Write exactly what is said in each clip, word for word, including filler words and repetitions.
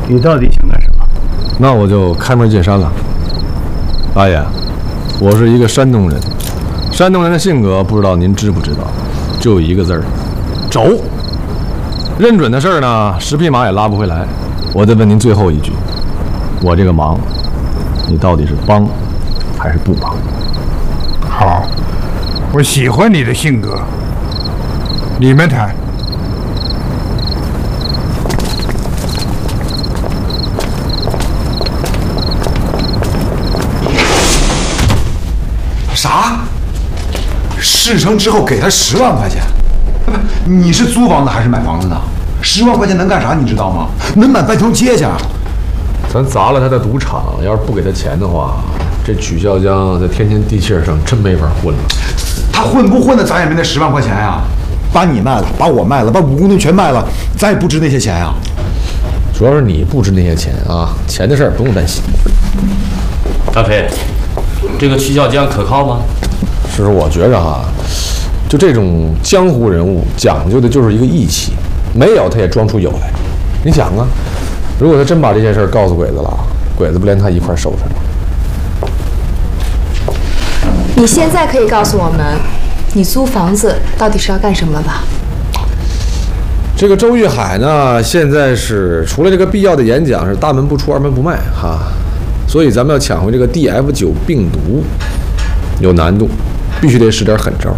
你到底想干什么？ 那我就开门见山了。大爷，我是一个山东人，山东人的性格不知道您知不知道，就一个字儿，轴。认准的事儿呢，十匹马也拉不回来。我再问您最后一句，我这个忙，你到底是帮还是不帮？ 好，我喜欢你的性格。你们谈。 啥？事成之后给他十万块钱？不，你是租房子还是买房子呢？十万块钱能干啥？你知道吗？能买半条街去。 咱砸了他的赌场，要是不给他钱的话，这曲孝江在天天地气上真没法混了。 他混不混的，咱也没那十万块钱呀。把你卖了，把我卖了，把五公吨全卖了，咱也不值那些钱呀。 主要是你不值那些钱啊，钱的事儿不用担心。 大飞，这个曲孝江可靠吗？ 师傅，我觉着哈，就这种江湖人物讲究的就是一个义气，没有他也装出有来。你想啊，如果他真把这件事告诉鬼子了，鬼子不连他一块收拾了？ 你现在可以告诉我们，你租房子到底是要干什么了吧？ 这个周玉海呢，现在是除了这个必要的演讲是大门不出二门不迈哈，所以咱们要抢回这个 D F 九 病毒有难度，必须得使点狠招。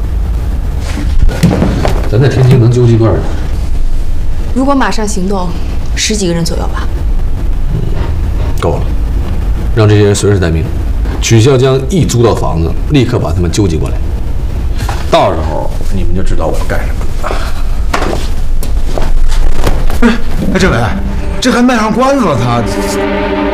咱在天津能揪几个人？ 如果马上行动，十几个人左右吧。 嗯，够了，让这些人随时待命。曲孝江一租到房子，立刻把他们纠集过来。到时候你们就知道我要干什么了。 哎，政委，这还卖上关子了，他。